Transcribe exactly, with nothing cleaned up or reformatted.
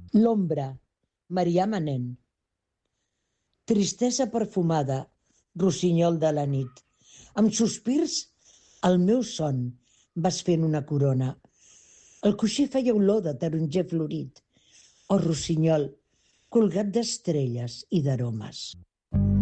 L'ombra, Marià Manent. Tristesa perfumada, rossinyol de la nit. Amb sospirs, el meu son vas fent una corona. El coixí feia olor de taronger florit, o rossinyol, colgat d'estrelles i d'aromes.